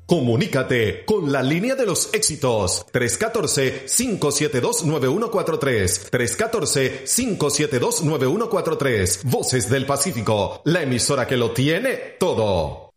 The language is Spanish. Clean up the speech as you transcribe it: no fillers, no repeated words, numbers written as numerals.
Comunícate con la línea de los éxitos 314-572-9143. 314-572-9143. Voces del Pacífico, la emisora que lo tiene todo.